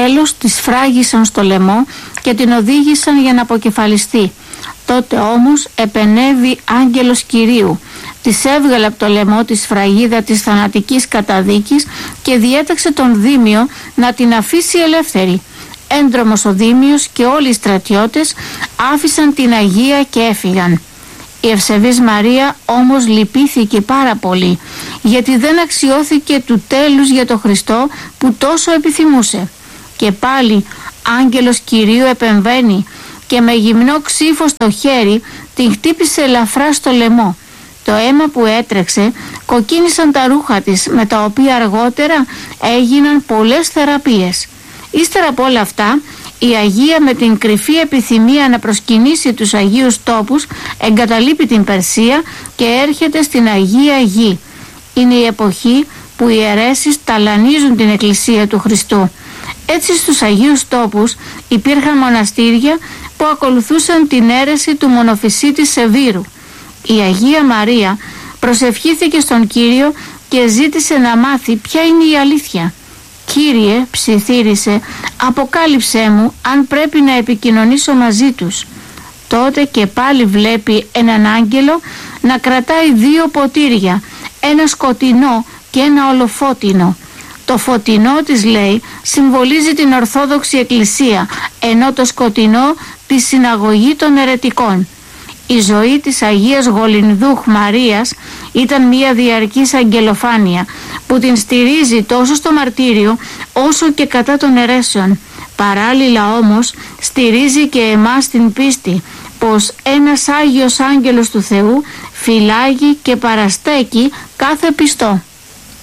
τέλος τη σφράγισαν στο λαιμό και την οδήγησαν για να αποκεφαλιστεί. Τότε όμως επενέβη άγγελος Κυρίου, της έβγαλε από το λαιμό τη σφραγίδα της θανατικής καταδίκης και διέταξε τον Δήμιο να την αφήσει ελεύθερη. Έντρομος ο Δήμιος και όλοι οι στρατιώτες άφησαν την Αγία και έφυγαν. Η ευσεβής Μαρία όμως λυπήθηκε πάρα πολύ, γιατί δεν αξιώθηκε του τέλους για το Χριστό που τόσο επιθυμούσε. Και πάλι άγγελος Κυρίου επεμβαίνει και με γυμνό ξύφο στο χέρι την χτύπησε ελαφρά στο λαιμό. Το αίμα που έτρεξε κοκκίνησαν τα ρούχα της, με τα οποία αργότερα έγιναν πολλές θεραπείες. Ύστερα από όλα αυτά, η Αγία με την κρυφή επιθυμία να προσκυνήσει τους Αγίους τόπους εγκαταλείπει την Περσία και έρχεται στην Αγία Γη. Είναι η εποχή που οι αιρέσεις ταλανίζουν την Εκκλησία του Χριστού. Έτσι στους Αγίους τόπους υπήρχαν μοναστήρια που ακολουθούσαν την αίρεση του μονοφυσίτη Σεβήρου. Η Αγία Μαρία προσευχήθηκε στον Κύριο και ζήτησε να μάθει ποια είναι η αλήθεια. «Κύριε», ψιθύρισε, «αποκάλυψέ μου αν πρέπει να επικοινωνήσω μαζί τους». Τότε και πάλι βλέπει έναν άγγελο να κρατάει δύο ποτήρια, ένα σκοτεινό και ένα ολοφώτινο. Το φωτεινό, της λέει, συμβολίζει την Ορθόδοξη Εκκλησία, ενώ το σκοτεινό τη συναγωγή των αιρετικών. Η ζωή της Αγίας Γολυνδούχ Μαρίας ήταν μια διαρκής αγγελοφάνεια που την στηρίζει τόσο στο μαρτύριο όσο και κατά των αιρέσεων. Παράλληλα όμως στηρίζει και εμάς την πίστη πως ένας Άγιος Άγγελος του Θεού φυλάγει και παραστέκει κάθε πιστό.